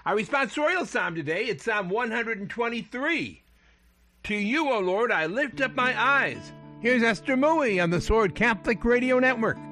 Our responsorial psalm today is Psalm 123. To you, O Lord, I lift up my eyes. Here's Esther Mui on the Sword Catholic Radio Network.